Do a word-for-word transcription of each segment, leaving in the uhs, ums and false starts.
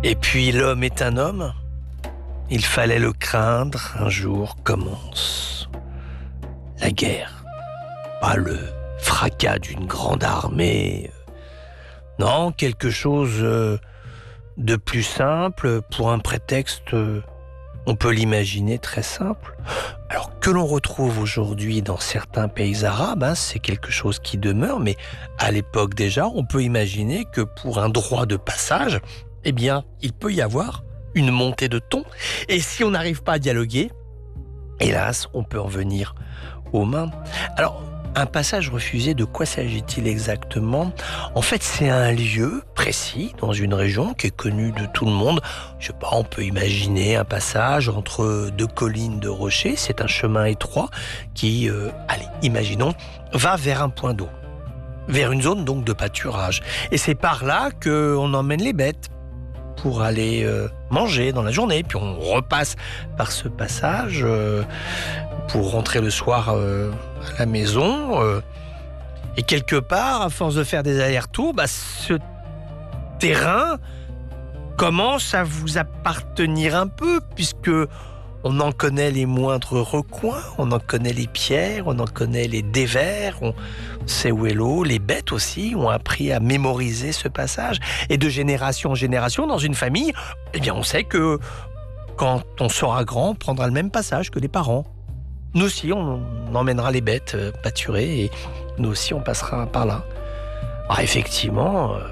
Et puis l'homme est un homme, il fallait le craindre, un jour commence la guerre. Pas le fracas d'une grande armée, non, quelque chose de plus simple, pour un prétexte, on peut l'imaginer très simple. Alors que l'on retrouve aujourd'hui dans certains pays arabes, hein, c'est quelque chose qui demeure, mais à l'époque déjà, on peut imaginer que pour un droit de passage, eh bien, il peut y avoir une montée de ton. Et si on n'arrive pas à dialoguer, hélas, on peut en venir aux mains. Alors, un passage refusé, de quoi s'agit-il exactement ? En fait, c'est un lieu précis dans une région qui est connue de tout le monde. Je sais pas, on peut imaginer un passage entre deux collines de rochers. C'est un chemin étroit qui, euh, allez, imaginons, va vers un point d'eau, vers une zone donc de pâturage. Et c'est par là qu'on emmène les bêtes pour aller euh, manger dans la journée. Puis on repasse par ce passage euh, pour rentrer le soir euh, à la maison. Euh, et quelque part, à force de faire des allers-retours, bah, ce terrain commence à vous appartenir un peu, puisque on en connaît les moindres recoins, on en connaît les pierres, on en connaît les dévers, on sait où est l'eau. Les bêtes aussi ont appris à mémoriser ce passage. Et de génération en génération, dans une famille, eh bien, on sait que quand on sera grand, on prendra le même passage que les parents. Nous aussi, on emmènera les bêtes euh, pâturer et nous aussi, on passera par là. Alors effectivement, euh,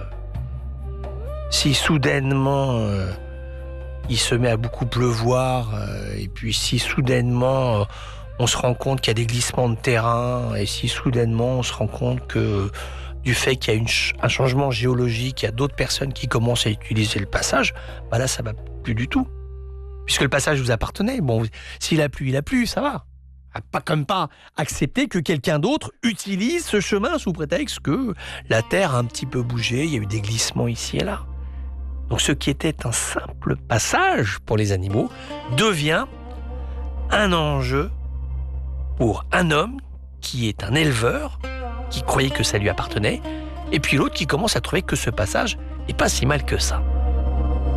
si soudainement euh, il se met à beaucoup pleuvoir, euh, et puis si soudainement euh, on se rend compte qu'il y a des glissements de terrain, et si soudainement on se rend compte que du fait qu'il y a une, un changement géologique, il y a d'autres personnes qui commencent à utiliser le passage, bah là ça va plus du tout. Puisque le passage vous appartenait. Bon, s'il a plu, il a plu, ça va. Pas comme pas accepter que quelqu'un d'autre utilise ce chemin sous prétexte que la terre a un petit peu bougé, il y a eu des glissements ici et là. Donc ce qui était un simple passage pour les animaux devient un enjeu pour un homme qui est un éleveur, qui croyait que ça lui appartenait, et puis l'autre qui commence à trouver que ce passage n'est pas si mal que ça.